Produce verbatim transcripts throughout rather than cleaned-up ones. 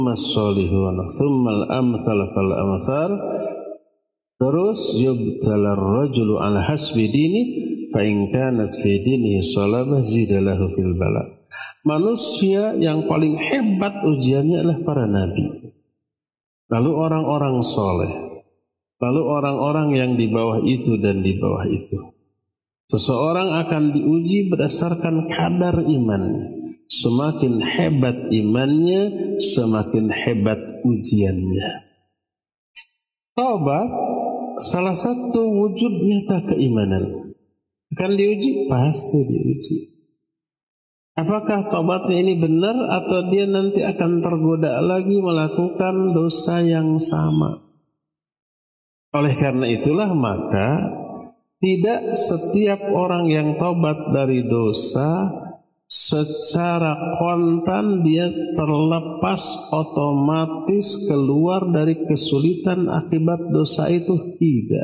as-solihun thummal amsal fal amsal. Terus yubtalar rajulu ala hasbi dini fa in kanat fi dinihi salabah zidalahu fil bala. Manusia yang paling hebat ujiannya adalah para nabi, lalu orang-orang soleh, lalu orang-orang yang di bawah itu dan di bawah itu. Seseorang akan diuji berdasarkan kadar imannya. Semakin hebat imannya, semakin hebat ujiannya. Taubat salah satu wujud nyata keimanan. Akan diuji? Pasti diuji. Apakah taubatnya ini benar atau dia nanti akan tergoda lagi melakukan dosa yang sama? Oleh karena itulah maka tidak setiap orang yang taubat dari dosa secara kontan dia terlepas otomatis keluar dari kesulitan akibat dosa itu. Tidak.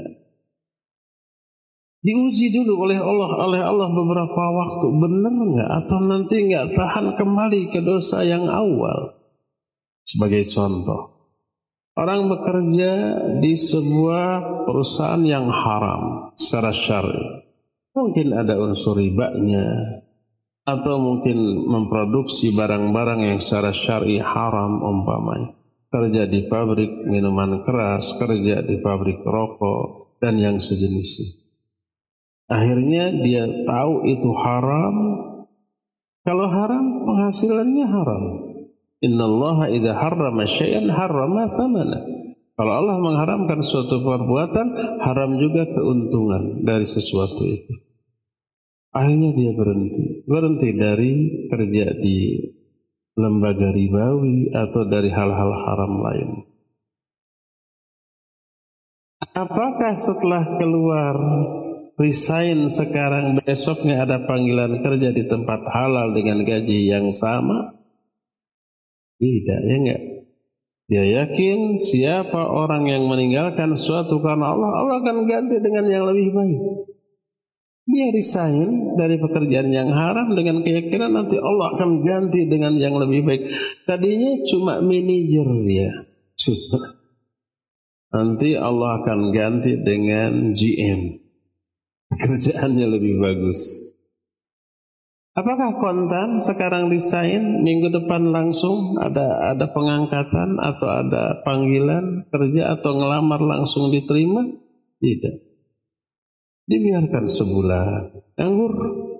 Diuji dulu oleh Allah oleh Allah beberapa waktu, benar nggak atau nanti nggak tahan kembali ke dosa yang awal. Sebagai contoh, orang bekerja di sebuah perusahaan yang haram secara syar'i, mungkin ada unsur ribanya, atau mungkin memproduksi barang-barang yang secara syar'i haram, umpamanya kerja di pabrik minuman keras, kerja di pabrik rokok dan yang sejenisnya. Akhirnya dia tahu itu haram. Kalau haram, penghasilannya haram. Innallaha idza harrama syai'an harrama thamana. Kalau Allah mengharamkan suatu perbuatan, haram juga keuntungan dari sesuatu itu. Akhirnya dia berhenti. Berhenti dari kerja di lembaga ribawi atau dari hal-hal haram lain. Apakah setelah keluar resign sekarang besoknya ada panggilan kerja di tempat halal dengan gaji yang sama? Tidak, ya enggak. Dia yakin siapa orang yang meninggalkan suatu karena Allah, Allah akan ganti dengan yang lebih baik. Dia resign dari pekerjaan yang haram dengan keyakinan nanti Allah akan ganti dengan yang lebih baik. Tadinya cuma manajer dia, cuma nanti Allah akan ganti dengan G M. Kerjaannya lebih bagus. Apakah kontan sekarang resign, minggu depan langsung ada ada pengangkatan atau ada panggilan kerja atau ngelamar langsung diterima? Tidak. Dibiarkan sebulan, nganggur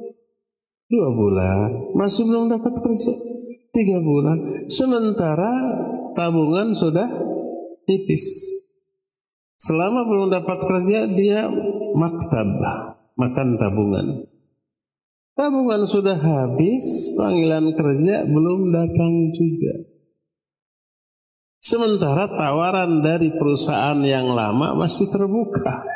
dua bulan, masih belum dapat kerja, tiga bulan. Sementara tabungan sudah tipis. Selama belum dapat kerja, dia maktab, makan tabungan. Tabungan sudah habis, panggilan kerja belum datang juga. Sementara tawaran dari perusahaan yang lama masih terbuka.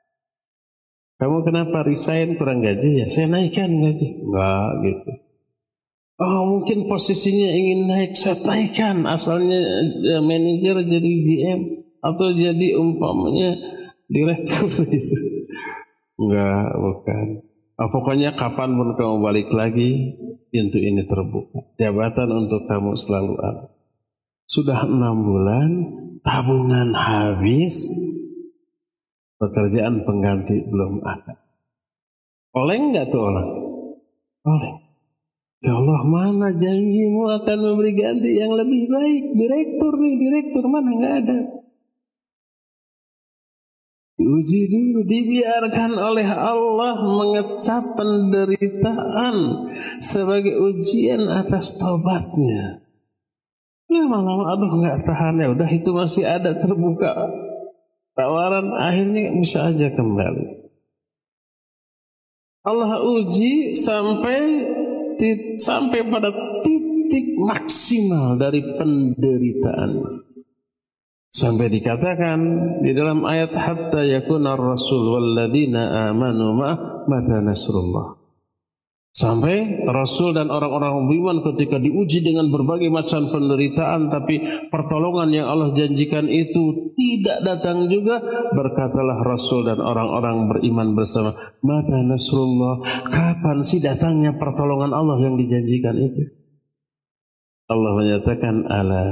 Kamu kenapa resign, kurang gaji ya? Saya naikkan gaji. Enggak gitu. Oh mungkin posisinya ingin naik, saya naikkan. Asalnya ya, manajer jadi G M atau jadi umpamanya direktur gitu. Enggak, bukan. Oh, pokoknya kapanpun kamu balik lagi, pintu ini terbuka. Jabatan untuk kamu selalu ada. Sudah enam bulan, tabungan habis, pekerjaan pengganti belum ada. Oleh enggak tuh orang? Oleh. Ya Allah, mana janjimu akan memberi ganti yang lebih baik? Direktur nih, direktur mana enggak ada. Diuji dulu, dibiarkan oleh Allah mengecap penderitaan sebagai ujian atas taubatnya. Lama-lama aduh enggak tahan, ya udah itu masih ada terbuka tawaran, akhirnya bisa aja kembali. Allah uji sampai tit, sampai pada titik maksimal dari penderitaan. Sampai dikatakan di dalam ayat hatta yakuna ar-rasul walladzina amanu ma'ah mata nasrullah. Sampai Rasul dan orang-orang beriman ketika diuji dengan berbagai macam penderitaan, tapi pertolongan yang Allah janjikan itu tidak datang juga, berkatalah Rasul dan orang-orang beriman bersama, mata nasrullah, kapan sih datangnya pertolongan Allah yang dijanjikan itu? Allah menyatakan, ala